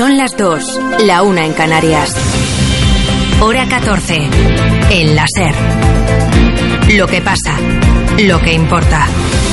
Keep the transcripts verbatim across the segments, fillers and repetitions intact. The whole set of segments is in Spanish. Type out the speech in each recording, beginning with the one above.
Son las dos, la una en Canarias. Hora catorce, en la SER. Lo que pasa, lo que importa.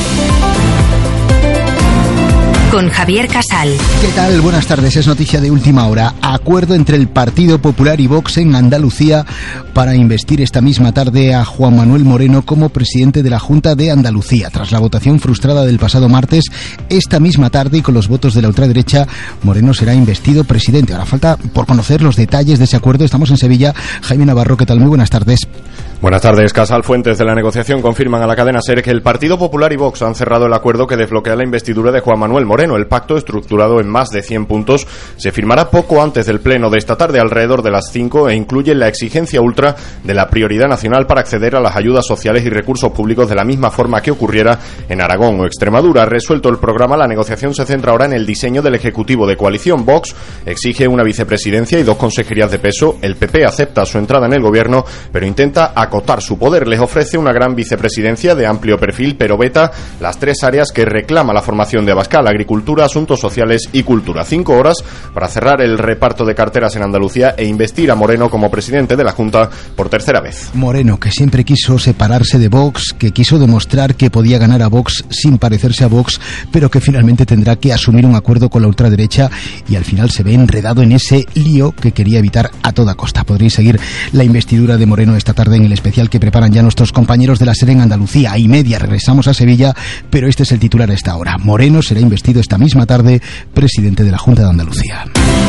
Con Javier Casal. ¿Qué tal? Buenas tardes. Es noticia de última hora. Acuerdo entre el Partido Popular y Vox en Andalucía para investir esta misma tarde a Juan Manuel Moreno como presidente de la Junta de Andalucía. Tras la votación frustrada del pasado martes, esta misma tarde y con los votos de la ultraderecha, Moreno será investido presidente. Ahora falta por conocer los detalles de ese acuerdo. Estamos en Sevilla. Jaime Navarro, ¿qué tal? Muy buenas tardes. Buenas tardes, Casal. Fuentes de la negociación confirman a la cadena SER que el Partido Popular y Vox han cerrado el acuerdo que desbloquea la investidura de Juan Manuel Moreno. El pacto, estructurado en más de cien puntos, se firmará poco antes del pleno de esta tarde, alrededor de las cinco, e incluye la exigencia ultra de la prioridad nacional para acceder a las ayudas sociales y recursos públicos de la misma forma que ocurriera en Aragón o Extremadura. Resuelto el programa, la negociación se centra ahora en el diseño del Ejecutivo de coalición. Vox exige una vicepresidencia y dos consejerías de peso. El P P acepta su entrada en el gobierno, pero intenta acotar su poder. Les ofrece una gran vicepresidencia de amplio perfil, pero veta las tres áreas que reclama la formación de Abascal: agricultura, asuntos sociales y cultura. Cinco horas para cerrar el reparto de carteras en Andalucía e investir a Moreno como presidente de la Junta por tercera vez. Moreno, que siempre quiso separarse de Vox, que quiso demostrar que podía ganar a Vox sin parecerse a Vox, pero que finalmente tendrá que asumir un acuerdo con la ultraderecha y al final se ve enredado en ese lío que quería evitar a toda costa. Podréis seguir la investidura de Moreno esta tarde en el especial que preparan ya nuestros compañeros de la SER en Andalucía. A y media regresamos a Sevilla, pero este es el titular a esta hora. Moreno será investido esta misma tarde presidente de la Junta de Andalucía.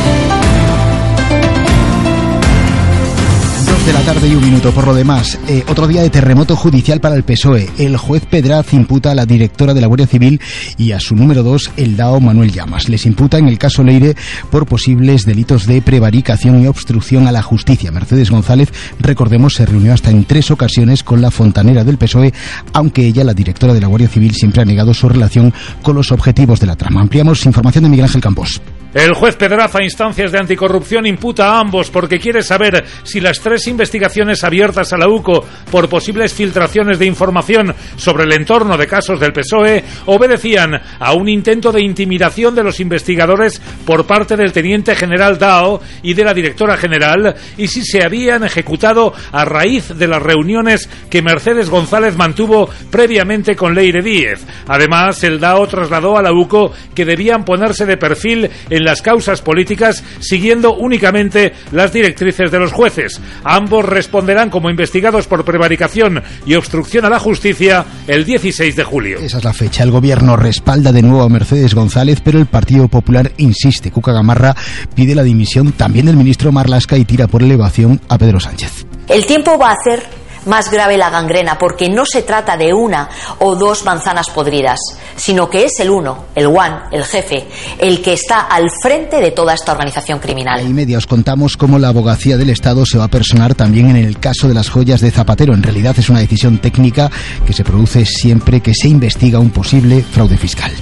De la tarde y un minuto. Por lo demás, eh, otro día de terremoto judicial para el P S O E. El juez Pedraz imputa a la directora de la Guardia Civil y a su número dos, el D A O Manuel Llamas. Les imputa en el caso Leire por posibles delitos de prevaricación y obstrucción a la justicia. Mercedes González, recordemos, se reunió hasta en tres ocasiones con la fontanera del P S O E, aunque ella, la directora de la Guardia Civil, siempre ha negado su relación con los objetivos de la trama. Ampliamos información de Miguel Ángel Campos. El juez Pedraz, a instancias de anticorrupción, imputa a ambos porque quiere saber si las tres investigaciones abiertas a la U C O por posibles filtraciones de información sobre el entorno de casos del P S O E obedecían a un intento de intimidación de los investigadores por parte del teniente general D A O y de la directora general, y si se habían ejecutado a raíz de las reuniones que Mercedes González mantuvo previamente con Leire Díez. Además, el D A O trasladó a la U C O que debían ponerse de perfil en en las causas políticas siguiendo únicamente las directrices de los jueces. Ambos responderán como investigados por prevaricación y obstrucción a la justicia el dieciséis de julio. Esa es la fecha. El gobierno respalda de nuevo a Mercedes González, pero el Partido Popular insiste. Cuca Gamarra pide la dimisión también del ministro Marlaska y tira por elevación a Pedro Sánchez. El tiempo va a hacer más grave la gangrena, porque no se trata de una o dos manzanas podridas, sino que es el uno, el one, el jefe, el que está al frente de toda esta organización criminal. En media os contamos cómo la abogacía del Estado se va a personar también en el caso de las joyas de Zapatero. En realidad es una decisión técnica que se produce siempre que se investiga un posible fraude fiscal.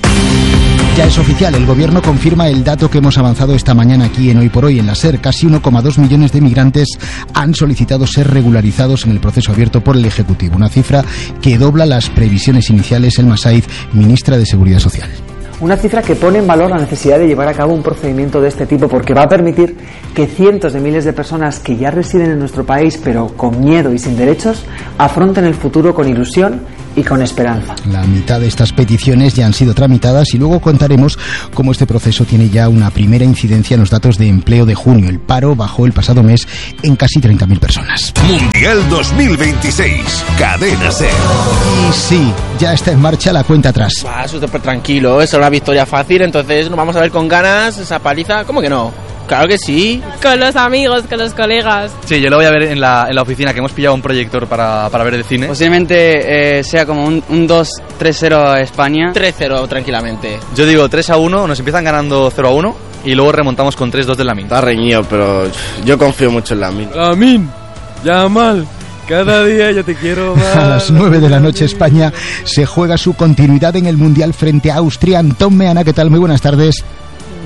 Ya es oficial, el gobierno confirma el dato que hemos avanzado esta mañana aquí en Hoy por Hoy en la SER. Casi uno coma dos millones de migrantes han solicitado ser regularizados en el proceso abierto por el Ejecutivo, una cifra que dobla las previsiones iniciales. Elma Saiz, ministra de Seguridad Social. Una cifra que pone en valor la necesidad de llevar a cabo un procedimiento de este tipo, porque va a permitir que cientos de miles de personas que ya residen en nuestro país pero con miedo y sin derechos afronten el futuro con ilusión y con esperanza. La mitad de estas peticiones ya han sido tramitadas y luego contaremos cómo este proceso tiene ya una primera incidencia en los datos de empleo de junio. El paro bajó el pasado mes en casi treinta mil personas. Mundial dos mil veintiséis, Cadena SER. Y sí, ya está en marcha la cuenta atrás. Ah, súper tranquilo, es una victoria fácil, entonces nos vamos a ver con ganas esa paliza. ¿Cómo que no? Claro que sí. Con los amigos, con los colegas. Sí, yo lo voy a ver en la, en la oficina, que hemos pillado un proyector para, para ver de cine. Posiblemente eh, sea como un, un dos tres cero a España. tres cero tranquilamente. Yo digo tres a uno, nos empiezan ganando cero a uno y luego remontamos con tres dos del Lamine. Está reñido, pero yo confío mucho en Lamine. Lamine, ya mal. Cada día yo te quiero más. A las nueve de la noche España se juega su continuidad en el Mundial frente a Austria. Antón Meana, ¿qué tal? Muy buenas tardes.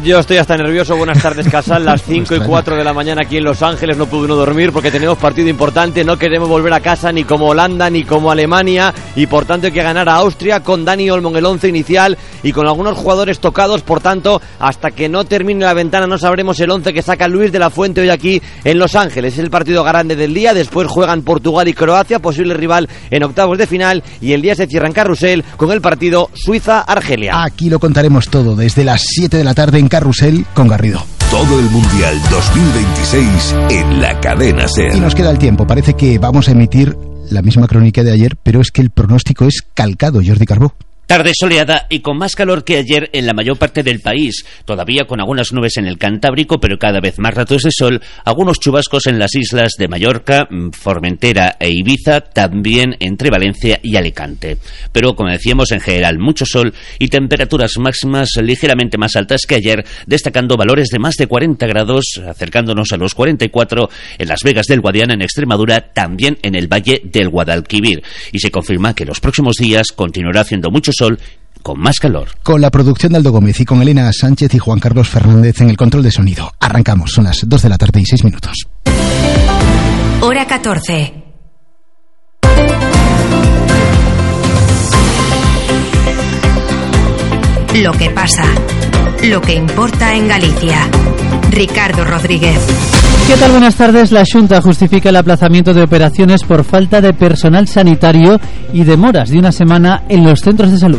Yo estoy hasta nervioso. Buenas tardes, Casal. Las cinco y cuatro de la mañana aquí en Los Ángeles. No pude uno dormir porque tenemos partido importante. No queremos volver a casa ni como Holanda ni como Alemania. Y por tanto hay que ganar a Austria con Dani Olmo en el once inicial y con algunos jugadores tocados. Por tanto, hasta que no termine la ventana no sabremos el once que saca Luis de la Fuente hoy aquí en Los Ángeles. Es el partido grande del día. Después juegan Portugal y Croacia, posible rival en octavos de final. Y el día se cierra en Carrusel con el partido Suiza-Argelia. Aquí lo contaremos todo desde las siete de la tarde en Carrusel con Garrido. Todo el Mundial dos mil veintiséis en la cadena SER. Y nos queda el tiempo. Parece que vamos a emitir la misma crónica de ayer, pero es que el pronóstico es calcado, Jordi Carbó. Tarde soleada y con más calor que ayer en la mayor parte del país, todavía con algunas nubes en el Cantábrico, pero cada vez más ratos de sol, algunos chubascos en las islas de Mallorca, Formentera e Ibiza, también entre Valencia y Alicante. Pero, como decíamos, en general mucho sol y temperaturas máximas ligeramente más altas que ayer, destacando valores de más de cuarenta grados, acercándonos a los cuarenta y cuatro en Las Vegas del Guadiana, en Extremadura, también en el Valle del Guadalquivir. Y se confirma que los próximos días continuará haciendo mucho sol con más calor. Con la producción de Aldo Gómez y con Elena Sánchez y Juan Carlos Fernández en el control de sonido. Arrancamos, son las dos de la tarde y seis minutos. Hora catorce. Lo que pasa, lo que importa en Galicia. Ricardo Rodríguez. ¿Qué tal? Buenas tardes. La Xunta justifica el aplazamiento de operaciones por falta de personal sanitario y demoras de una semana en los centros de salud.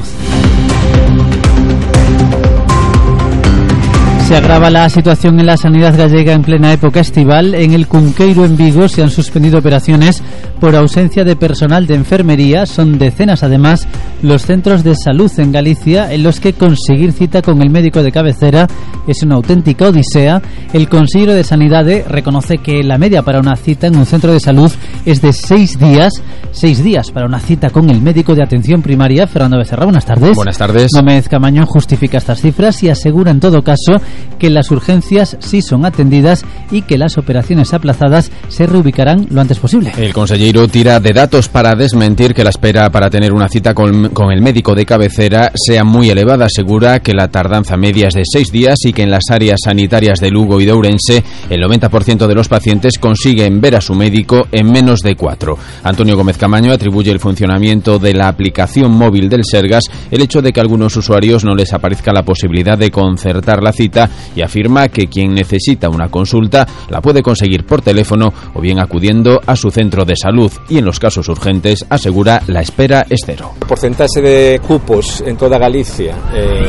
Se agrava la situación en la sanidad gallega en plena época estival. En el Cunqueiro, en Vigo, se han suspendido operaciones por ausencia de personal de enfermería. Son decenas, además, los centros de salud en Galicia en los que conseguir cita con el médico de cabecera es una auténtica odisea. El consejero de Sanidade reconoce que la media para una cita en un centro de salud es de seis días. Seis días para una cita con el médico de atención primaria. Fernando Becerra, buenas tardes. Buenas tardes. Gómez Camaño justifica estas cifras y asegura, en todo caso, que las urgencias sí son atendidas y que las operaciones aplazadas se reubicarán lo antes posible. El consejero tira de datos para desmentir que la espera para tener una cita con, con el médico de cabecera sea muy elevada. Asegura que la tardanza media es de seis días y que en las áreas sanitarias de Lugo y de Ourense el noventa por ciento de los pacientes consiguen ver a su médico en menos de cuatro. Antonio Gómez Camaño atribuye el funcionamiento de la aplicación móvil del Sergas el hecho de que a algunos usuarios no les aparezca la posibilidad de concertar la cita y afirma que quien necesita una consulta la puede conseguir por teléfono o bien acudiendo a su centro de salud, y en los casos urgentes asegura la espera es cero. El porcentaje de cupos en toda Galicia eh,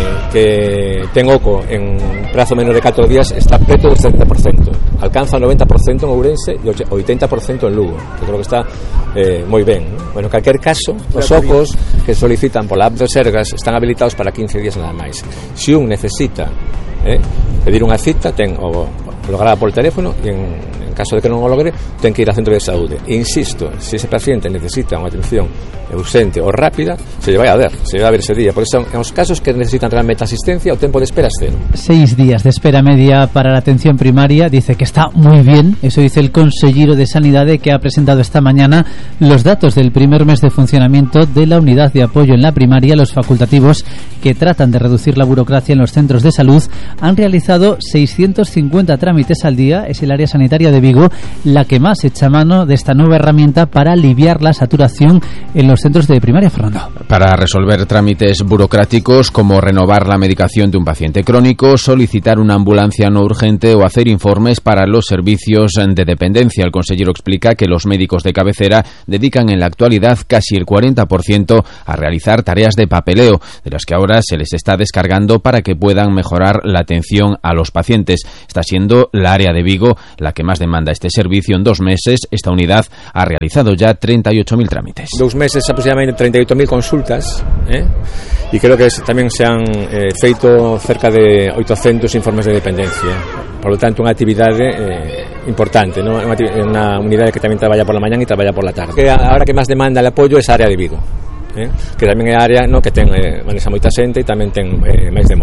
que ten oco en prazo menos de catro días está preto del setenta por ciento. Alcanza o noventa por ciento en Ourense e oitenta por ciento en Lugo, que creo que está eh, moi ben. Bueno, en calquer caso, os ocos que solicitan pola app do Sergas están habilitados para quince días nada máis. Se un necesita eh, pedir unha cita, ten o lograda por teléfono, e en, en caso de que non o logre, ten que ir ao centro de saúde. E insisto, se ese paciente necesita unha atención urgente ou rápida, se lle vai a ver, se lle vai a ver ese día. Por eso, en os casos que necesitan realmente asistencia, o tempo de espera es cero. Seis días de espera media para la atención primaria, dice que está muy bien. Eso dice el consejero de Sanidade, que ha presentado esta mañana los datos del primer mes de funcionamiento de la unidad de apoyo en la primaria. Los facultativos, que tratan de reducir la burocracia en los centros de salud, han realizado seiscientos cincuenta trámites al día. Es el área sanitaria de Vigo la que más echa mano de esta nueva herramienta para aliviar la saturación en los centros de primaria, Fernando. Para resolver trámites burocráticos como renovar la medicación de un paciente crónico, solicitar una ambulancia no urgente o hacer informes para los servicios de dependencia. El consejero explica que los médicos de cabecera dedican en la actualidad casi el cuarenta por ciento a realizar tareas de papeleo, de las que ahora se les está descargando para que puedan mejorar la atención a los pacientes. Está siendo la área de Vigo la que más demanda este servicio. En dos meses, esta unidad ha realizado ya treinta y ocho mil trámites. Dos meses aproximadamente treinta y ocho mil consultas, ¿eh? Y creo que tamén se han eh, feito cerca de oitocentos informes de dependencia. Por lo tanto, unha actividade eh, importante, ¿no? Unha, unha unidade que tamén traballa por la mañana e traballa por la tarde. Que ahora que máis demanda el apoio é a área de Vigo, ¿eh? Que tamén é a área, no, que ten eh, manexa moita xente e tamén ten eh, máis demora.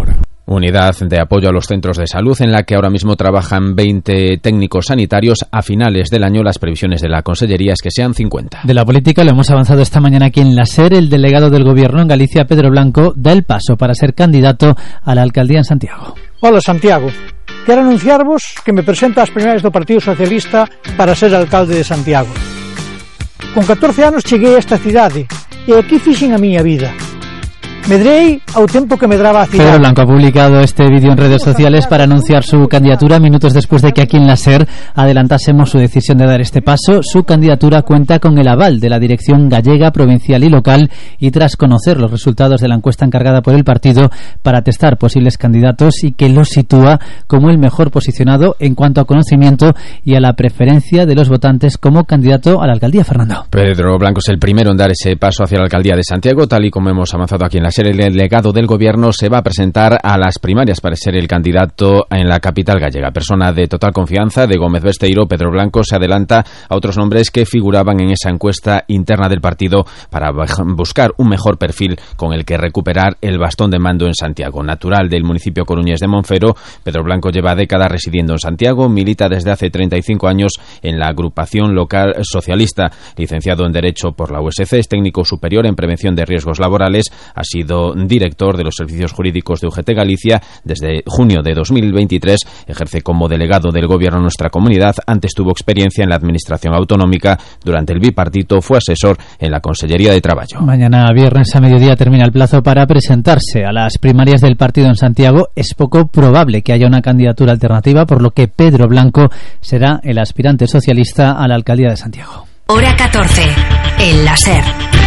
Unidad de apoyo a los centros de salud en la que ahora mismo trabajan veinte técnicos sanitarios. A finales del año las previsiones de la Consellería es que sean cincuenta. De la política lo hemos avanzado esta mañana aquí en la SER. El delegado del Gobierno en Galicia, Pedro Blanco, da el paso para ser candidato a la alcaldía en Santiago. Hola, Santiago. Quero anunciarvos que me presento ás primarias do Partido Socialista para ser alcalde de Santiago. Con catorce anos cheguei a esta cidade e aquí fixen a miña vida. Medrei ao tempo que medraba a cidade. Pedro Blanco ha publicado este vídeo en redes sociales para anunciar su candidatura minutos después de que aquí en la SER adelantásemos su decisión de dar este paso. Su candidatura cuenta con el aval de la dirección gallega, provincial y local, y tras conocer los resultados de la encuesta encargada por el partido para testar posibles candidatos y que lo sitúa como el mejor posicionado en cuanto a conocimiento y a la preferencia de los votantes como candidato a la alcaldía. Fernando. Pedro Blanco es el primero en dar ese paso hacia la alcaldía de Santiago, tal y como hemos avanzado aquí en la SER. El delegado del Gobierno se va a presentar a las primarias para ser el candidato en la capital gallega. Persona de total confianza de Gómez Besteiro, Pedro Blanco se adelanta a otros nombres que figuraban en esa encuesta interna del partido para buscar un mejor perfil con el que recuperar el bastón de mando en Santiago. Natural del municipio coruñés de Monfero, Pedro Blanco lleva décadas residiendo en Santiago, milita desde hace treinta y cinco años en la agrupación local socialista. Licenciado en Derecho por la U S C, es técnico superior en prevención de riesgos laborales, ha sido director de los servicios jurídicos de U G T Galicia desde junio de dos mil veintitrés, ejerce como delegado del Gobierno en nuestra comunidad. Antes tuvo experiencia en la administración autonómica, durante el bipartito fue asesor en la Consellería de Trabajo. Mañana viernes a mediodía termina el plazo para presentarse a las primarias del partido en Santiago. Es poco probable que haya una candidatura alternativa, por lo que Pedro Blanco será el aspirante socialista a la alcaldía de Santiago. Hora catorce, en la SER.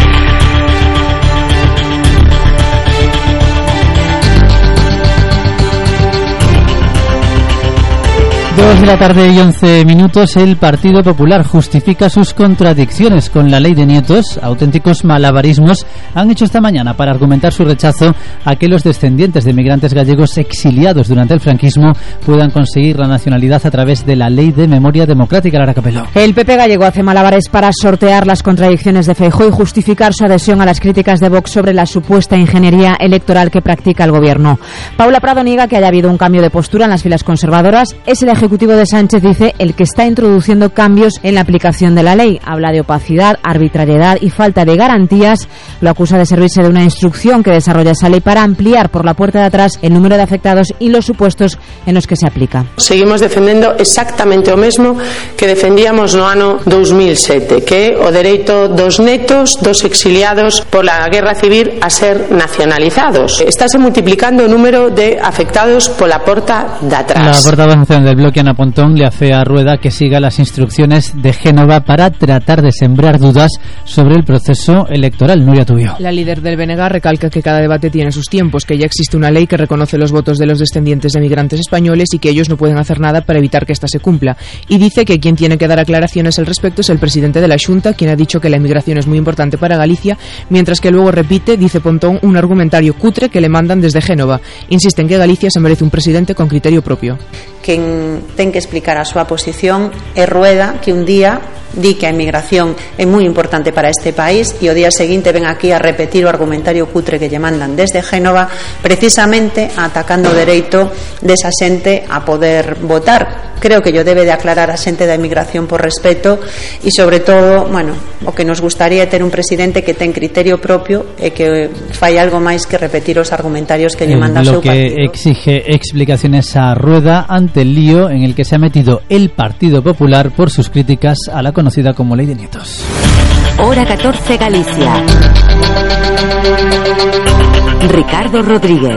Dos de la tarde y once minutos. El Partido Popular justifica sus contradicciones con la ley de nietos. Auténticos malabarismos han hecho esta mañana para argumentar su rechazo a que los descendientes de migrantes gallegos exiliados durante el franquismo puedan conseguir la nacionalidad a través de la Ley de Memoria Democrática. Lara Capeló. El P P gallego hace malabares para sortear las contradicciones de Feijóo y justificar su adhesión a las críticas de Vox sobre la supuesta ingeniería electoral que practica el gobierno. Paula Prado niega que haya habido un cambio de postura en las filas conservadoras. Es el Ejecutivo de Sánchez, dice, el que está introduciendo cambios en la aplicación de la ley. Habla de opacidad, arbitrariedad y falta de garantías. Lo acusa de servirse de una instrucción que desarrolla esa ley para ampliar por la puerta de atrás el número de afectados y los supuestos en los que se aplica. Seguimos defendendo exactamente o mesmo que defendíamos no ano dos mil sete, que o dereito dos netos dos exiliados por la guerra civil a ser nacionalizados. Estáse multiplicando o número de afectados pola porta de atrás. La portavoz nacional del bloque, Ana Pontón, le afea a Rueda que siga las instrucciones de Génova para tratar de sembrar dudas sobre el proceso electoral. Nuria Tubio. La líder del B N G recalca que cada debate tiene sus tiempos, que ya existe una ley que reconoce los votos de los descendientes de migrantes españoles y que ellos no pueden hacer nada para evitar que ésta se cumpla. Y dice que quien tiene que dar aclaraciones al respecto es el presidente de la Xunta, quien ha dicho que la inmigración es muy importante para Galicia, mientras que luego repite, dice Pontón, un argumentario cutre que le mandan desde Génova. Insiste en que Galicia se merece un presidente con criterio propio. Quen ten que explicar a súa posición é Rueda, que un día di que a inmigración é moi importante para este país e o día seguinte ven aquí a repetir o argumentario cutre que lle mandan desde Génova, precisamente atacando o dereito desa xente a poder votar. Creo que yo debe de aclarar a xente da inmigración por respeto e sobre todo, bueno, o que nos gustaría é ter un presidente que ten criterio propio e que fai algo máis que repetir os argumentarios que lle manda o seu partido. Lo que exige explicaciones a Rueda ante el lío en el que se ha metido el Partido Popular por sus críticas a la conocida como Ley de Nietos. Hora catorce, Galicia. Ricardo Rodríguez.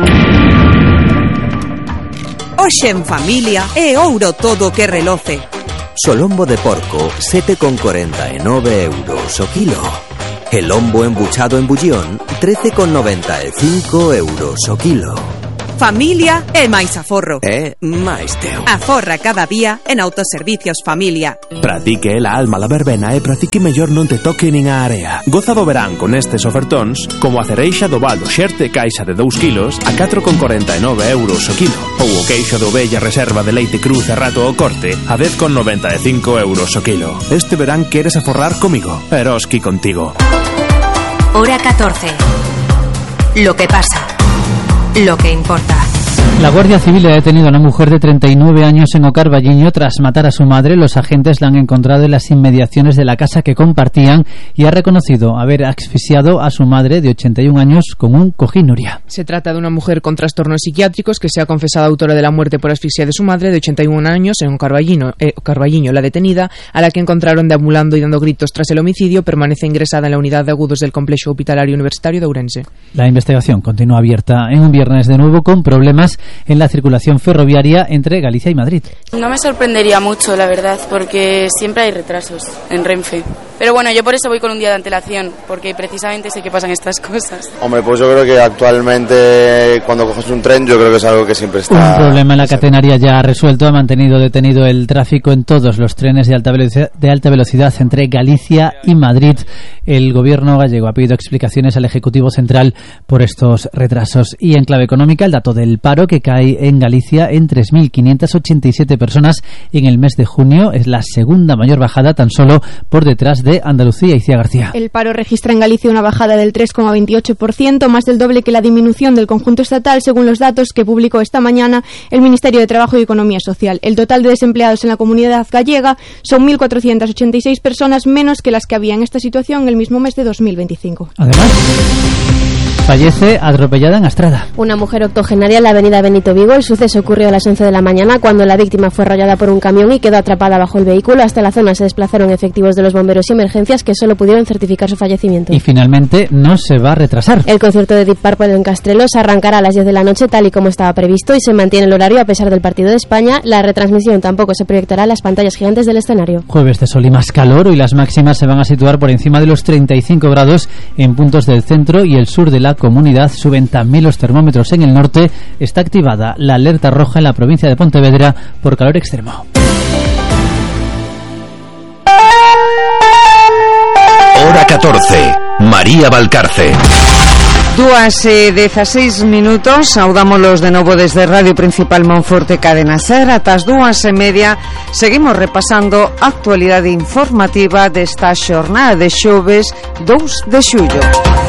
Hoxe en familia é ouro todo que reloce. Solombo de porco, sete con corenta e nove euros o kilo. El lombo embuchado en bullón, trece con noventa e cinco euros o kilo. Familia e máis aforro. É máis teu. Aforra cada día en Autoservicios Familia. Pra ti que é la alma la verbena e pra ti que mellor non te toque nin a area. Goza do verán con estes ofertóns, como a cereixa do baldo xerte caixa de dous kilos a catro con corenta e nove euros o kilo. Ou o queixo de ovella reserva de leite cruz e rato ao corte a dez con noventa e cinco euros o kilo. Este verán queres aforrar comigo. Eroski contigo. Hora catorce. Lo que pasa. Lo que importa. La Guardia Civil ha detenido a una mujer de treinta y nueve años en Ocarballiño tras matar a su madre. Los agentes la han encontrado en las inmediaciones de la casa que compartían y ha reconocido haber asfixiado a su madre de ochenta y un años con un cojín Nuria. Se trata de una mujer con trastornos psiquiátricos que se ha confesado autora de la muerte por asfixia de su madre de ochenta y un años en Ocarballiño. Eh, Ocarballiño. La detenida, a la que encontraron deambulando y dando gritos tras el homicidio, permanece ingresada en la unidad de agudos del Complejo Hospitalario Universitario de Ourense. La investigación continúa abierta en un viernes de nuevo con problemas en la circulación ferroviaria entre Galicia y Madrid. No me sorprendería mucho, la verdad, porque siempre hay retrasos en Renfe. Pero bueno, yo por eso voy con un día de antelación, porque precisamente sé que pasan estas cosas. Hombre, pues yo creo que actualmente cuando coges un tren, yo creo que es algo que siempre está... Un problema en la catenaria ya resuelto, ha mantenido detenido el tráfico en todos los trenes de alta velocidad, de alta velocidad entre Galicia y Madrid. El gobierno gallego ha pedido explicaciones al Ejecutivo Central por estos retrasos. Y en clave económica, el dato del paro, que cae en Galicia en tres mil quinientas ochenta y siete personas en el mes de junio, es la segunda mayor bajada, tan solo por detrás de Andalucía. Icía García. El paro registra en Galicia una bajada del tres coma veintiocho por ciento, más del doble que la disminución del conjunto estatal, según los datos que publicó esta mañana el Ministerio de Trabajo y Economía Social. El total de desempleados en la comunidad gallega son mil cuatrocientas ochenta y seis personas menos que las que había en esta situación en el mismo mes de dos mil veinticinco. Además, fallece atropellada en Astrada. Una mujer octogenaria en la avenida Benito Vigo. El suceso ocurrió a las once de la mañana cuando la víctima fue arrollada por un camión y quedó atrapada bajo el vehículo. Hasta la zona se desplazaron efectivos de los bomberos y emergencias que solo pudieron certificar su fallecimiento. Y finalmente no se va a retrasar. El concierto de Deep Purple en Castrelos arrancará a las diez de la noche tal y como estaba previsto y se mantiene el horario a pesar del partido de España. La retransmisión tampoco se proyectará en las pantallas gigantes del escenario. Jueves de sol y más calor. Hoy las máximas se van a situar por encima de los treinta y cinco grados en puntos del centro y el sur de la comunidad. Suben también los termómetros en el norte. Está activada la alerta roja en la provincia de Pontevedra por calor extremo. Hora catorce. María Valcarce. Dúas e dezaseis minutos, saudámolos de novo desde Radio Principal Monforte Cadena Ser. Ata as dúas e media seguimos repasando a actualidade informativa desta xornada de xoves dous de xullo,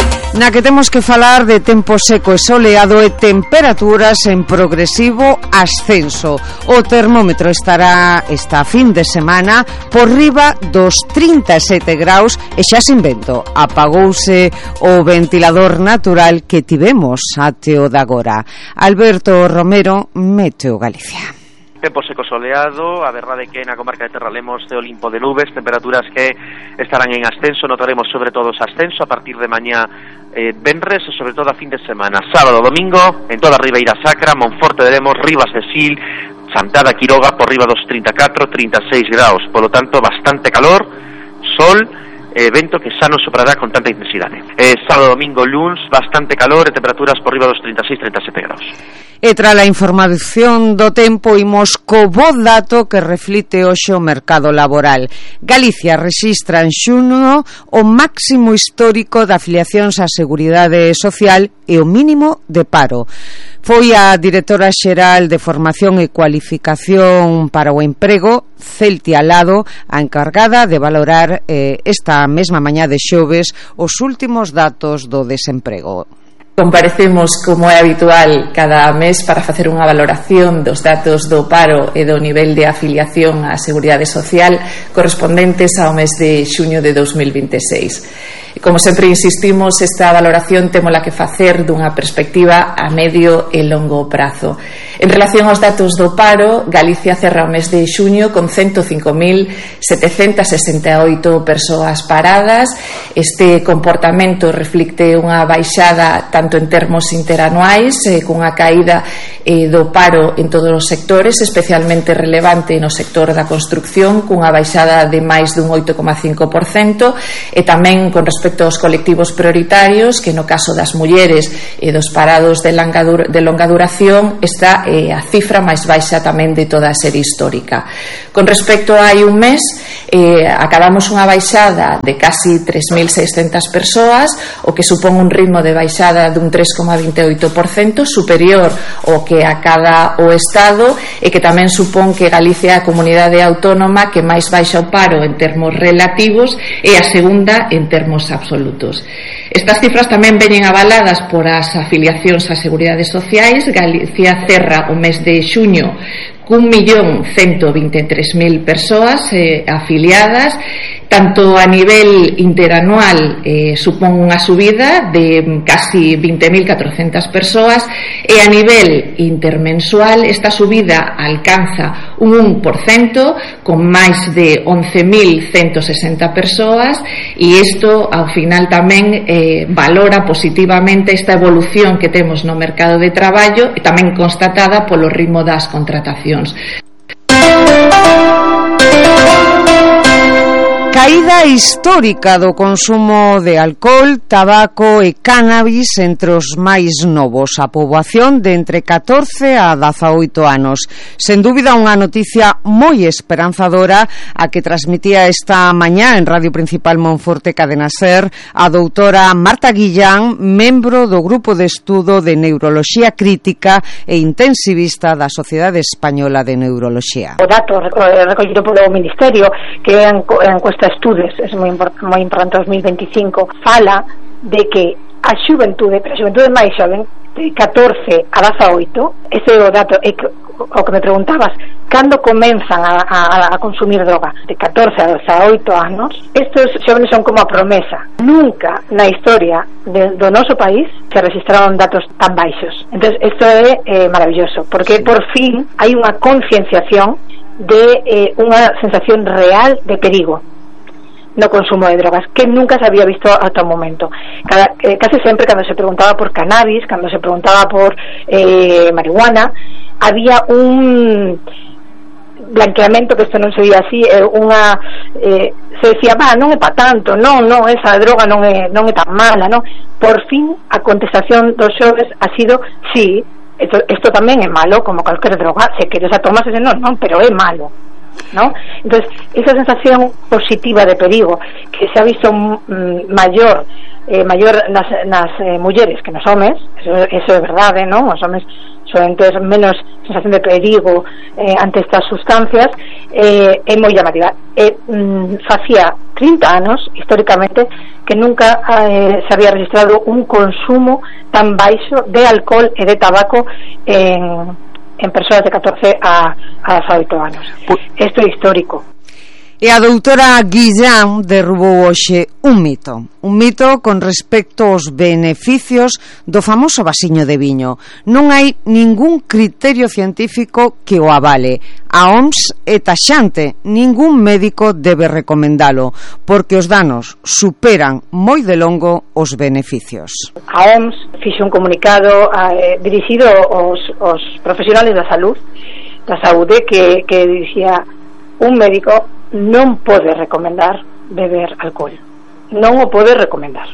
na que temos que falar de tempo seco e soleado e temperaturas en progresivo ascenso. O termómetro estará esta fin de semana por riba dos trinta e sete graus e xa sin vento. Apagouse o ventilador natural que tivemos até o de agora. Alberto Romero, Meteo Galicia. Tempo seco soleado, a verdade que na comarca de Terralemos de Olimpo de nubes, temperaturas que estarán en ascenso, notaremos sobre todo ese ascenso a partir de mañá eh, venres e sobre todo a fin de semana. Sábado, domingo, en toda a Ribeira Sacra, Monforte de Lemos, Rivas de Sil, Santada, Quiroga, por riba dos trinta e catro, trinta e seis graus, polo tanto bastante calor, sol, eh, vento que xa non soprará con tanta intensidade. Eh, sábado, domingo, luns, bastante calor e temperaturas por riba dos trinta e seis, trinta e sete graus. E tras a información do tempo, imos co bo dato que reflite hoxe o mercado laboral. Galicia rexistra en xuno o máximo histórico de afiliacións á Seguridade Social e o mínimo de paro. Foi a directora xeral de Formación e Cualificación para o Emprego, Celtia Lado, a encargada de valorar eh, esta mesma mañá de xoves os últimos datos do desemprego. Comparecemos, como é habitual, cada mes para facer unha valoración dos datos do paro e do nivel de afiliación á Seguridade Social correspondentes ao mes de xuño de dos mil vinte e seis. Como sempre insistimos, esta valoración témola que facer dunha perspectiva a medio e longo prazo. En relación aos datos do paro, Galicia cerra o mes de xuño con ciento cinco mil setecentas sesenta e oito persoas paradas. Este comportamento reflicte unha baixada tanto en termos interanuais, eh, cunha caída eh, do paro en todos os sectores, especialmente relevante no sector da construcción, cunha baixada de máis dun oito coma cinco por cento, e tamén con respecto aos colectivos prioritarios, que no caso das mulleres e dos parados de longa, dur- de longa duración está eh, a cifra máis baixa tamén de toda a serie histórica. Con respecto a hai un mes, eh, acabamos unha baixada de casi tres mil seiscentas persoas, o que supón un ritmo de baixada dun tres coma vinte e oito por cento, superior ao que acada o Estado, e que tamén supón que Galicia é a comunidade autónoma que máis baixa o paro en termos relativos e a segunda en termos absolutos. Estas cifras tamén veñen avaladas por as afiliacións a Seguridades Sociais. Galicia cerra o mes de xuño cun millón cento vinte e tres mil persoas eh, afiliadas. Tanto a nivel interanual eh, supón unha subida de casi vinte mil catrocentas persoas, e a nivel intermensual esta subida alcanza un un por cento con máis de once mil ciento sesenta persoas, e isto ao final tamén eh, valora positivamente esta evolución que temos no mercado de traballo, e tamén constatada polo ritmo das contratacións. Caída histórica do consumo de alcohol, tabaco e cannabis entre os máis novos, a poboación de entre catorce a dezaoito anos. Sen dúbida unha noticia moi esperanzadora a que transmitía esta mañá en Radio Principal Monforte Cadena Ser a doutora Marta Guillán, membro do Grupo de Estudo de Neuroloxía Crítica e Intensivista da Sociedade Española de Neuroloxía. O dato recollido polo Ministerio, que é a encuesta Estudes, é moi, import, moi importante, dos mil veinticinco, fala de que a xuventude, pero a xuventude máis xoven, de catorce a dezaoito, ese é o dato, é que, o que me preguntabas, cando comenzan a, a, a consumir droga? De catorce a dezaoito anos, estes xóvenes son como a promesa. Nunca na historia de, do noso país se registraron datos tan baixos. Entón, isto é eh, maravilloso, porque por fin hai unha concienciación de eh, unha sensación real de perigo no consumo de drogas, que nunca se había visto hasta o momento. Cada, eh, casi sempre cando se preguntaba por cannabis, cando se preguntaba por eh, marihuana, había un blanqueamento, que isto non se vía así, eh, unha eh, se decía, va, non é pa tanto, non, non, esa droga non é, non é tan mala, non? Por fin a contestación dos xoves ha sido, sí, esto, esto tamén é malo, como calquer droga, se queres a tomas, non, non, pero é malo, ¿no? Entonces, esa sensación positiva de perigo que se ha visto mm, mayor eh, mayor nas, nas eh, mulleres que nos homes, eso, eso é verdade, ¿no? Os homes suelen ter menos sensación de perigo eh, ante estas sustancias, eh, é moi llamativa. Eh, mm, facía trinta anos, históricamente, que nunca eh, se había registrado un consumo tan baixo de alcohol e de tabaco en en persoas de catorce a dezaoito anos. Isto é histórico. E a doutora Guillán derrubou hoxe un mito, un mito con respecto aos beneficios do famoso vasiño de viño. Non hai ningún criterio científico que o avale. A O M S é taxante, ningún médico debe recomendalo, porque os danos superan moi de longo os beneficios. A O M S fixe un comunicado eh, dirixido aos, aos profesionales da salud, da saúde, que, que dicía: un médico non pode recomendar beber alcohol, non o pode recomendar.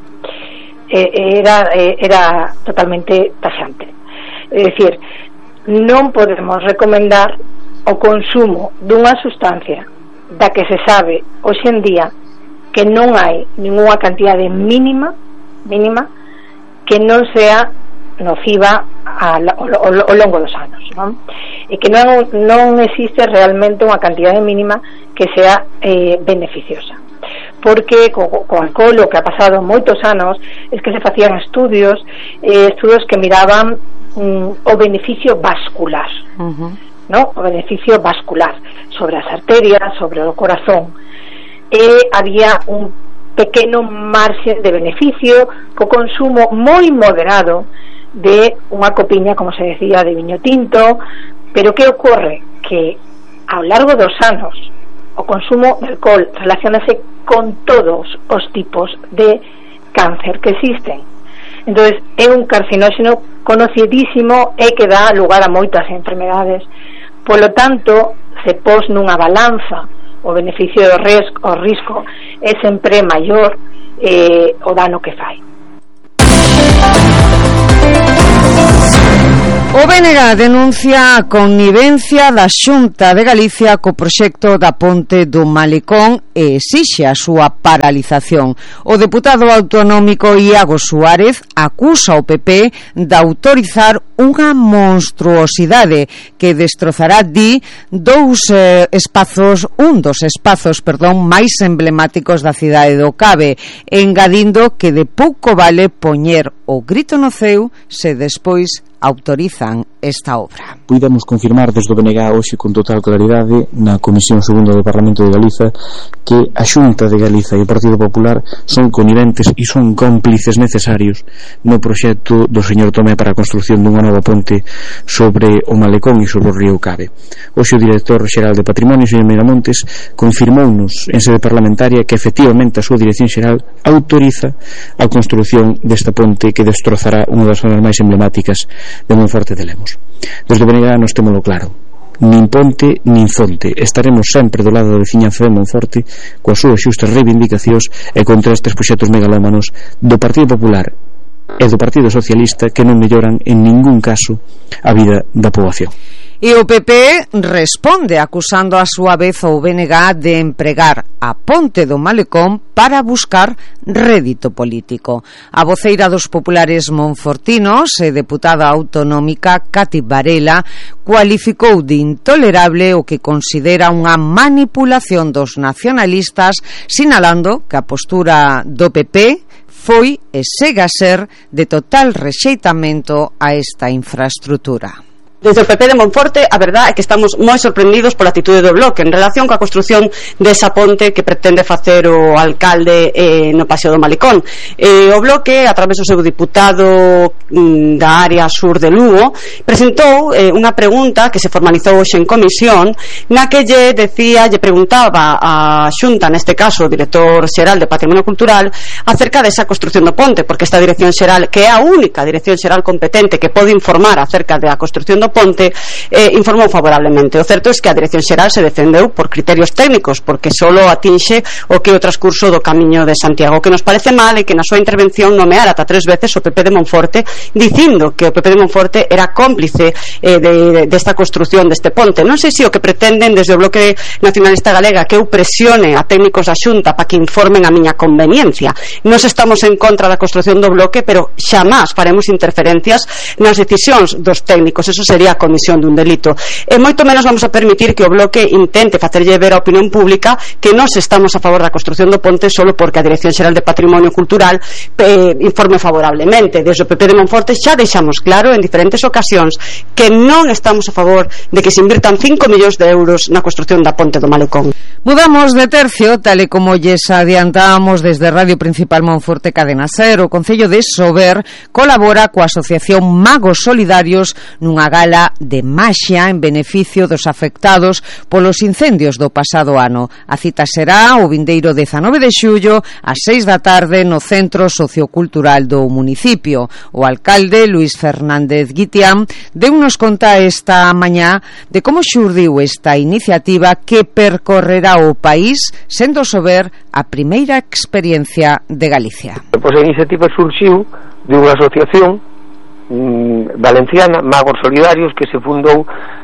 Eh, era, eh, era totalmente taxante. É dicir, non podemos recomendar o consumo dunha sustancia da que se sabe hoxe en día que non hai ninguna cantidade mínima mínima que non sea nociva ao, ao, ao longo dos anos, non? E que non, non existe realmente unha cantidade mínima que sea eh, beneficiosa, porque co, co alcohol o que ha pasado moitos anos é que se facían estudios eh, estudios que miraban mm, o beneficio vascular, uh-huh. ¿no? O beneficio vascular sobre as arterias, sobre o corazón, e había un pequeno marxe de beneficio co consumo moi moderado de unha copiña, como se decía, de viño tinto. Pero que ocorre? Que ao largo dos anos o consumo de alcohol relacionase con todos os tipos de cáncer que existen. Entonces é un carcinóxeno conocidísimo e que dá lugar a moitas enfermedades. Polo tanto, se pos nunha balanza o beneficio do risco, o risco é sempre maior eh, o dano que fai. O B N G denuncia a connivencia da Xunta de Galicia co proxecto da ponte do Malecón e exixe a súa paralización. O deputado autonómico Iago Suárez acusa o P P de autorizar unha monstruosidade que destrozará, di, dous eh, espazos, un dos espazos, perdón, máis emblemáticos da cidade do Cabe, engadindo que de pouco vale poñer o grito no ceo se despois autorizan esta obra. Puidemos confirmar desde o B N G hoxe con total claridade na Comisión Segunda do Parlamento de Galiza que a Xunta de Galiza e o Partido Popular son conniventes e son cómplices necesarios no proxecto do señor Tomé para a construción dunha nova ponte sobre o Malecón e sobre o río Cabe. Hoxe o director xeral de Patrimonio, señor Miramontes, confirmounos en sede parlamentaria que efectivamente a súa dirección xeral autoriza a construción desta ponte que destrozará unha das zonas máis emblemáticas de Monforte de Lemos. Desde o B N G nos témolo claro: nin ponte nin fonte. Estaremos sempre do lado da veciñanza de Monforte coas súas xustas reivindicacións e contra estes proxectos megalómanos do Partido Popular e do Partido Socialista que non melloran en ningún caso a vida da poboación. E o P P responde acusando a súa vez ao B N G de empregar a ponte do Malecón para buscar rédito político. A voceira dos populares monfortinos e deputada autonómica Cati Varela cualificou de intolerable o que considera unha manipulación dos nacionalistas, sinalando que a postura do P P foi e segue a ser de total rexeitamento a esta infraestructura. Desde o P P de Monforte, a verdade é que estamos moi sorprendidos pola actitude do Bloque en relación coa construción desa ponte que pretende facer o alcalde eh, no Paseo do Malecón. Eh, o Bloque, a través do seu diputado mm, da área sur de Lugo, presentou eh, unha pregunta que se formalizou hoxe en comisión, na que lle decía, lle preguntaba a Xunta, neste caso o director xeral de Patrimonio Cultural, acerca desa construción do ponte, porque esta dirección xeral, que é a única dirección xeral competente que pode informar acerca da construción do ponte, eh, informou favorablemente. O certo é que a Dirección Xeral se defendeu por criterios técnicos, porque solo atinxe o que o transcurso do Camiño de Santiago. O que nos parece mal é que na súa intervención nomeara ata tres veces o P P de Monforte, dicindo que o P P de Monforte era cómplice eh, de, de, desta construción deste ponte. Non sei se o que pretenden desde o Bloque Nacionalista Galega que eu presione a técnicos da Xunta para que informen a miña conveniencia. Nos estamos en contra da construción do bloque, pero xamás faremos interferencias nas decisións dos técnicos. Eso sería a comisión dun delito. E moito menos vamos a permitir que o Bloque intente facerlle ver a opinión pública que nós estamos a favor da construción do ponte solo porque a Dirección Xeral de Patrimonio Cultural eh, informe favorablemente. Desde o P P de Monforte xa deixamos claro en diferentes ocasións que non estamos a favor de que se invirtan cinco millóns de euros na construción da ponte do Malecón. Mudamos de tercio, tal e como lles adiantábamos desde Radio Principal Monforte Cadena Ser. O Concello de Sober colabora coa Asociación Magos Solidarios nunha gala de maxia en beneficio dos afectados polos incendios do pasado ano. A cita será o vindeiro dezanove de xullo ás seis da tarde no Centro Sociocultural do municipio. O alcalde Luís Fernández Guitián deu-nos conta esta mañá de como xurdiu esta iniciativa que percorrerá o país, sendo Sober a primeira experiencia de Galicia. Pois a iniciativa surxiu de unha asociación mm, valenciana, Magos Solidarios, que se fundou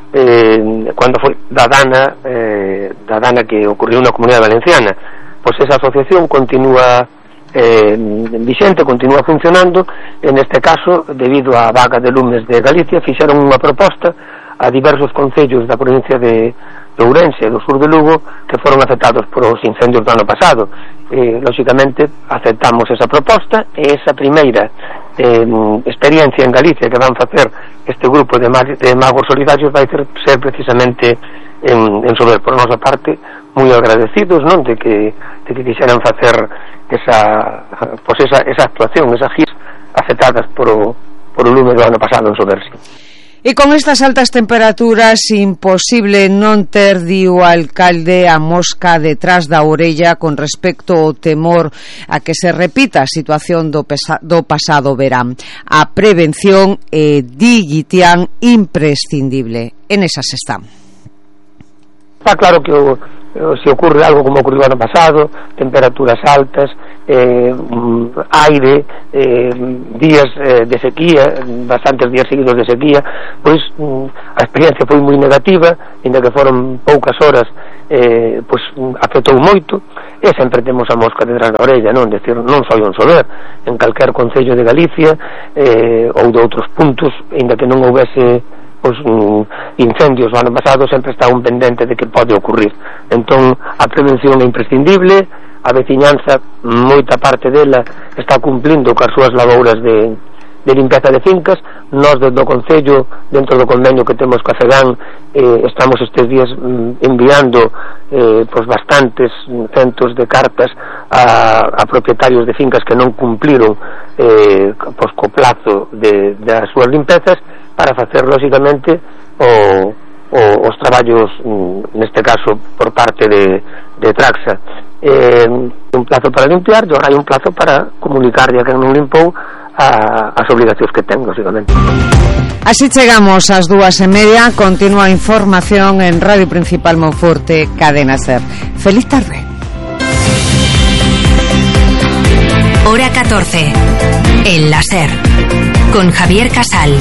eh, cando foi da Dana eh, da Dana que ocorreu na Comunidade Valenciana. Pois esa asociación continúa eh, vixente, continúa funcionando. En este caso, debido á vaga de lumes de Galicia, fixeron unha proposta a diversos concellos da provincia de de Ourense, do sur de Lugo, que foron afectados por os incendios do ano pasado. Eh, lógicamente aceptamos esa proposta e esa primeira eh, experiencia en Galicia que van facer este grupo de, mag de magos solidarios vai ser, ser precisamente en, en Sober. Por nosa parte, moi agradecidos, non, de que de que quixeran facer esa pues esa, esa actuación, esas giras afectadas por o, por o lume do ano pasado en Sober. Sí. E con estas altas temperaturas imposible non ter, di o alcalde, a mosca detrás da orella con respecto ao temor a que se repita a situación do, pesa, do pasado verán. A prevención é, di Guitián, imprescindible. En esas están. Está claro que o, se ocurre algo como ocurrió ano pasado, temperaturas altas, eh, aire, eh, días eh, de sequía, bastantes días seguidos de sequía, pois a experiencia foi moi negativa, ainda que foron poucas horas, eh, pois afectou moito, e sempre temos a mosca detrás da orella, non? Decir, non só en Sober, en calquer concello de Galicia eh, ou de outros puntos, ainda que non houvese pois incendios o ano pasado, sempre está un pendente de que pode ocurrir. Entón a prevención é imprescindible, a veciñanza, moita parte dela está cumplindo coas súas labouras de, de limpeza de fincas. Nós desde o Concello, dentro do convenio que temos coa CEGAN, eh, estamos estes días enviando eh, pois bastantes centos de cartas a, a propietarios de fincas que non cumpliron eh, pois co plazo de, das súas limpezas, para facer lógicamente o, o, os traballos, neste caso por parte de, de Traxa. Eh, un plazo para limpiar, e hai un plazo para comunicarlle a quen non limpou a, as obligacións que ten, lógicamente. Así chegamos ás dúas e media. Continúa a información en Radio Principal Monforte, Cadena Ser. Feliz tarde. Hora catorce, en la Ser, con Javier Casal.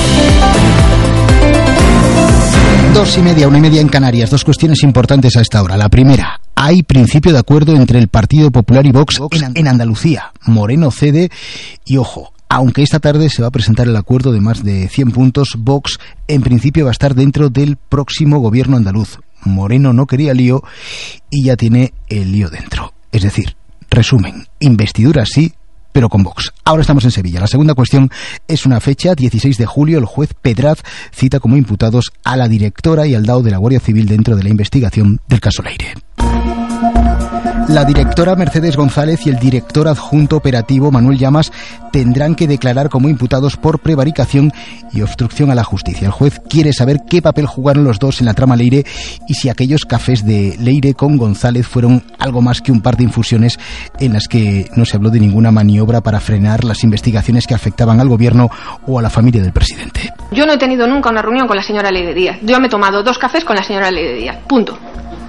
Dos y media, una y media en Canarias. Dos cuestiones importantes a esta hora. La primera, hay principio de acuerdo entre el Partido Popular y Vox en, en Andalucía. Moreno cede y, ojo, aunque esta tarde se va a presentar el acuerdo de más de cien puntos, Vox en principio va a estar dentro del próximo gobierno andaluz. Moreno no quería lío y ya tiene el lío dentro. Es decir, resumen, investidura sí, pero con Vox. Ahora estamos en Sevilla. La segunda cuestión es una fecha, dieciséis de julio, el juez Pedraz cita como imputados a la directora y al D A O de la Guardia Civil dentro de la investigación del caso Leire. La directora Mercedes González y el director adjunto operativo Manuel Llamas tendrán que declarar como imputados por prevaricación y obstrucción a la justicia. El juez quiere saber qué papel jugaron los dos en la trama Leire y si aquellos cafés de Leire con González fueron algo más que un par de infusiones en las que no se habló de ninguna maniobra para frenar las investigaciones que afectaban al gobierno o a la familia del presidente. Yo no he tenido nunca una reunión con la señora Leire Díaz. Yo me he tomado dos cafés con la señora Leire Díaz. Punto.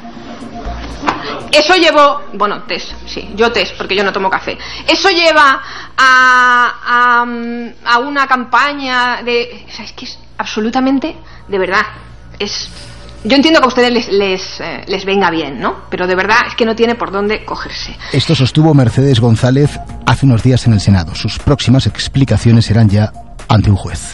Eso llevó, bueno, test, sí, yo test, porque yo no tomo café. Eso lleva a, a, a una campaña de... O sea, es que es absolutamente, de verdad, es... Yo entiendo que a ustedes les, les, eh, les venga bien, ¿no? Pero de verdad es que no tiene por dónde cogerse. Esto sostuvo Mercedes González hace unos días en el Senado. Sus próximas explicaciones serán ya ante un juez.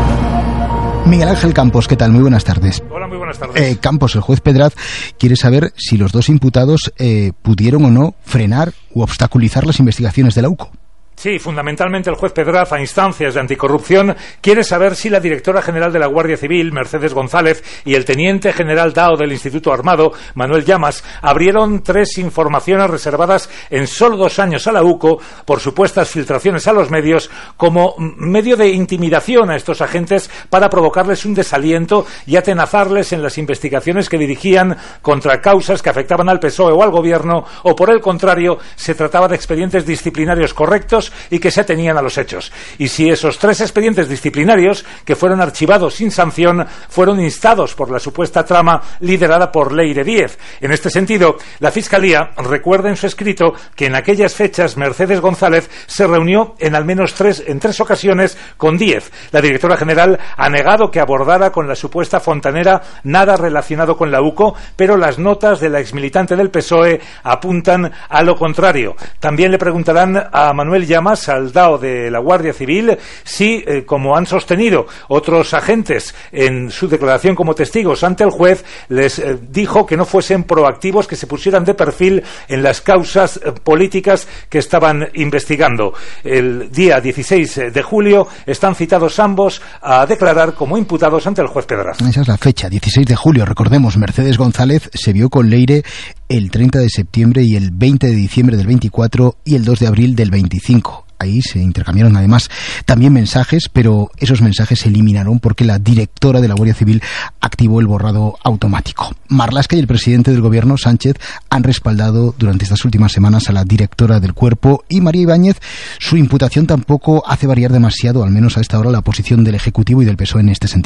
Miguel Ángel Campos, ¿qué tal? Muy buenas tardes. Hola, muy buenas tardes. Eh, Campos, el juez Pedraz quiere saber si los dos imputados eh, pudieron o no frenar u obstaculizar las investigaciones de la U C O. Sí, fundamentalmente el juez Pedraz, a instancias de anticorrupción, quiere saber si la directora general de la Guardia Civil, Mercedes González, y el teniente general D A O del Instituto Armado, Manuel Llamas, abrieron tres informaciones reservadas en solo dos años a la U C O por supuestas filtraciones a los medios como medio de intimidación a estos agentes para provocarles un desaliento y atenazarles en las investigaciones que dirigían contra causas que afectaban al P S O E o al Gobierno, o por el contrario, se trataba de expedientes disciplinarios correctos y que se atenían a los hechos. Y si esos tres expedientes disciplinarios, que fueron archivados sin sanción, fueron instados por la supuesta trama liderada por Leire Díez. En este sentido, la Fiscalía recuerda en su escrito que en aquellas fechas Mercedes González se reunió en al menos tres, en tres ocasiones con Díez. La directora general ha negado que abordara con la supuesta fontanera nada relacionado con la U C O, pero las notas de la exmilitante del P S O E apuntan a lo contrario. También le preguntarán a Manuel Llamas, al D A O de la Guardia Civil, si, eh, como han sostenido otros agentes en su declaración como testigos ante el juez, les eh, dijo que no fuesen proactivos, que se pusieran de perfil en las causas eh, políticas que estaban investigando. El día dieciséis de julio están citados ambos a declarar como imputados ante el juez Pedraz. Esa es la fecha, dieciséis de julio. Recordemos, Mercedes González se vio con Leire el treinta de septiembre y el veinte de diciembre del veinticuatro y el dos de abril del veinticinco. Ahí se intercambiaron además también mensajes, pero esos mensajes se eliminaron porque la directora de la Guardia Civil activó el borrado automático. Marlaska y el presidente del gobierno, Sánchez, han respaldado durante estas últimas semanas a la directora del cuerpo, y María Ibáñez, su imputación tampoco hace variar demasiado, al menos a esta hora, la posición del Ejecutivo y del P S O E en este sentido, ¿no?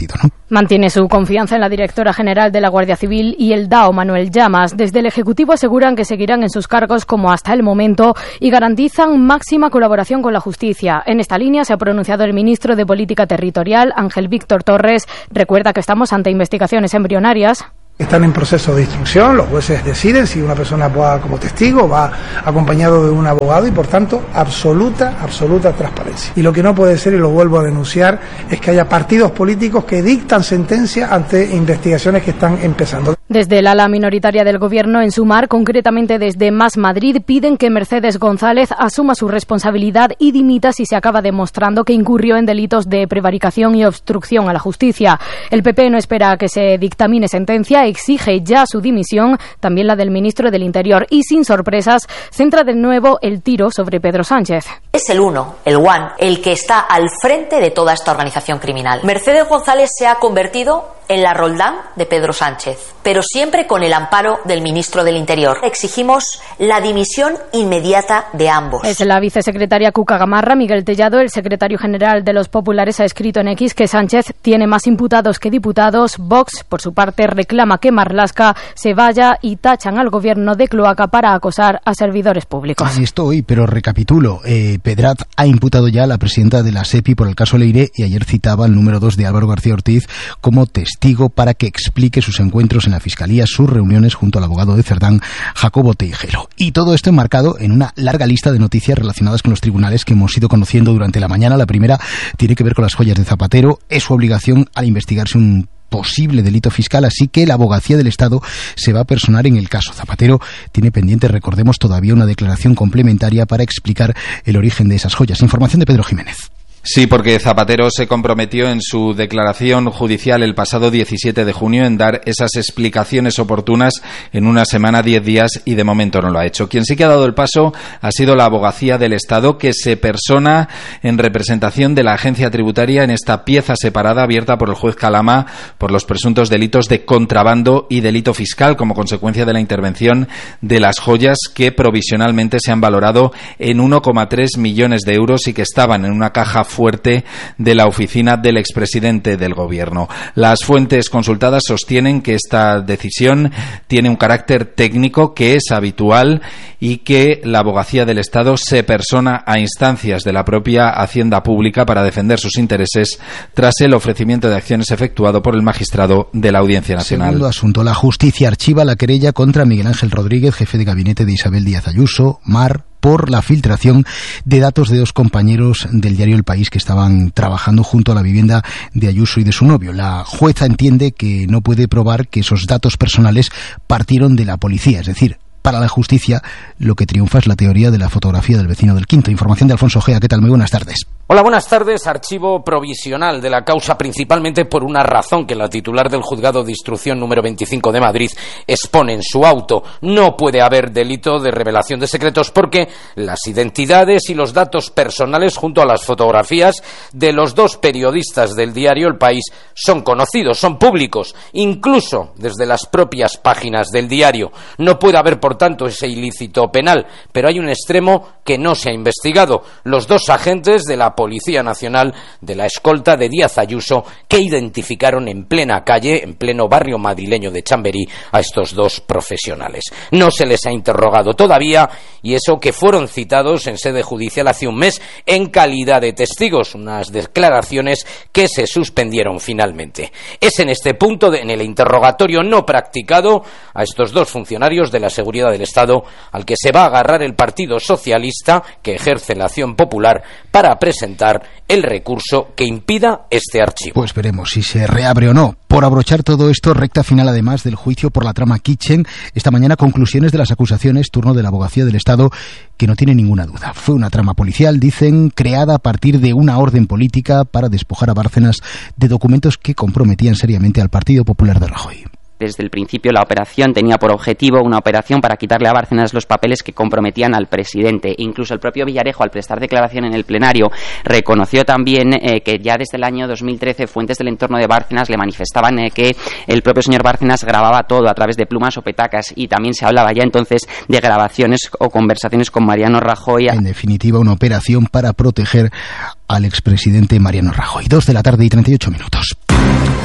Mantiene su confianza en la directora general de la Guardia Civil y el D A O, Manuel Llamas. Desde el Ejecutivo aseguran que seguirán en sus cargos como hasta el momento y garantizan máxima colaboración con la justicia. En esta línea se ha pronunciado el ministro de Política Territorial, Ángel Víctor Torres. Recuerda que estamos ante investigaciones embrionarias. Están en proceso de instrucción, los jueces deciden si una persona va como testigo, va acompañado de un abogado y por tanto absoluta, absoluta transparencia. Y lo que no puede ser, y lo vuelvo a denunciar, es que haya partidos políticos que dictan sentencia ante investigaciones que están empezando. Desde el ala minoritaria del Gobierno en Sumar, concretamente desde Más Madrid, piden que Mercedes González asuma su responsabilidad y dimita si se acaba demostrando que incurrió en delitos de prevaricación y obstrucción a la justicia. El P P no espera a que se dictamine sentencia, exige ya su dimisión, también la del ministro del Interior, y sin sorpresas centra de nuevo el tiro sobre Pedro Sánchez. Es el uno, el one, el que está al frente de toda esta organización criminal. Mercedes González se ha convertido en la Roldán de Pedro Sánchez, pero siempre con el amparo del ministro del Interior. Exigimos la dimisión inmediata de ambos. Es la vicesecretaria Cuca Gamarra. Miguel Tellado, el secretario general de los Populares, ha escrito en X que Sánchez tiene más imputados que diputados. Vox, por su parte, reclama que Marlaska se vaya y tachan al gobierno de cloaca para acosar a servidores públicos. Así estoy, pero recapitulo. Eh, Pedrat ha imputado ya a la presidenta de la SEPI por el caso Leire y ayer citaba al número dos de Álvaro García Ortiz como testigo para que explique sus encuentros en la Fiscalía, sus reuniones junto al abogado de Cerdán, Jacobo Teijero. Y todo esto enmarcado en una larga lista de noticias relacionadas con los tribunales que hemos ido conociendo durante la mañana. La primera tiene que ver con las joyas de Zapatero. Es su obligación al investigarse un posible delito fiscal, así que la abogacía del Estado se va a personar en el caso. Zapatero tiene pendiente, recordemos, todavía una declaración complementaria para explicar el origen de esas joyas. Información de Pedro Jiménez. Sí, porque Zapatero se comprometió en su declaración judicial el pasado diecisiete de junio en dar esas explicaciones oportunas en una semana, diez días, y de momento no lo ha hecho. Quien sí que ha dado el paso ha sido la abogacía del Estado, que se persona en representación de la agencia tributaria en esta pieza separada abierta por el juez Calama por los presuntos delitos de contrabando y delito fiscal como consecuencia de la intervención de las joyas que provisionalmente se han valorado en uno coma tres millones de euros y que estaban en una caja fuerte de la oficina del expresidente del Gobierno. Las fuentes consultadas sostienen que esta decisión tiene un carácter técnico que es habitual y que la abogacía del Estado se persona a instancias de la propia Hacienda Pública para defender sus intereses tras el ofrecimiento de acciones efectuado por el magistrado de la Audiencia Nacional. Segundo asunto, la justicia archiva la querella contra Miguel Ángel Rodríguez, jefe de gabinete de Isabel Díaz Ayuso, Mar, por la filtración de datos de dos compañeros del diario El País que estaban trabajando junto a la vivienda de Ayuso y de su novio. La jueza entiende que no puede probar que esos datos personales partieron de la policía, es decir, para la justicia lo que triunfa es la teoría de la fotografía del vecino del quinto. Información de Alfonso Gea. ¿Qué tal? Muy buenas tardes. Hola, buenas tardes. Archivo provisional de la causa, principalmente por una razón que la titular del Juzgado de Instrucción número veinticinco de Madrid expone en su auto. No puede haber delito de revelación de secretos porque las identidades y los datos personales junto a las fotografías de los dos periodistas del diario El País son conocidos, son públicos, incluso desde las propias páginas del diario. No puede haber, por tanto, ese ilícito penal, pero hay un extremo que no se ha investigado. Los dos agentes de la Policía Nacional de la escolta de Díaz Ayuso que identificaron en plena calle, en pleno barrio madrileño de Chamberí, a estos dos profesionales. No se les ha interrogado todavía, y eso que fueron citados en sede judicial hace un mes en calidad de testigos, unas declaraciones que se suspendieron finalmente. Es en este punto, de, en el interrogatorio no practicado a estos dos funcionarios de la seguridad del Estado, al que se va a agarrar el Partido Socialista, que ejerce la acción popular, para presentar el recurso que impida este archivo. Pues veremos si se reabre o no. Por abrochar todo esto, recta final además del juicio por la trama Kitchen. Esta mañana conclusiones de las acusaciones, turno de la abogacía del Estado, que no tiene ninguna duda. Fue una trama policial, dicen, creada a partir de una orden política para despojar a Bárcenas de documentos que comprometían seriamente al Partido Popular de Rajoy. Desde el principio la operación tenía por objetivo una operación para quitarle a Bárcenas los papeles que comprometían al presidente. Incluso el propio Villarejo, al prestar declaración en el plenario, reconoció también eh, que ya desde el año dos mil trece fuentes del entorno de Bárcenas le manifestaban eh, que el propio señor Bárcenas grababa todo a través de plumas o petacas, y también se hablaba ya entonces de grabaciones o conversaciones con Mariano Rajoy. En definitiva, una operación para proteger al expresidente Mariano Rajoy. Dos de la tarde y treinta y ocho minutos. Eh...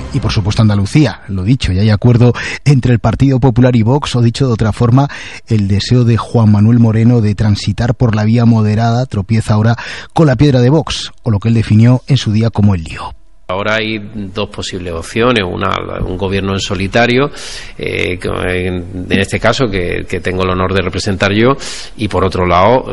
Y por supuesto Andalucía, lo dicho, ya hay acuerdo entre el Partido Popular y Vox, o dicho de otra forma, el deseo de Juan Manuel Moreno de transitar por la vía moderada tropieza ahora con la piedra de Vox, o lo que él definió en su día como el lío. Ahora hay dos posibles opciones, una, un gobierno en solitario, eh, en, en este caso que, que tengo el honor de representar yo, y por otro lado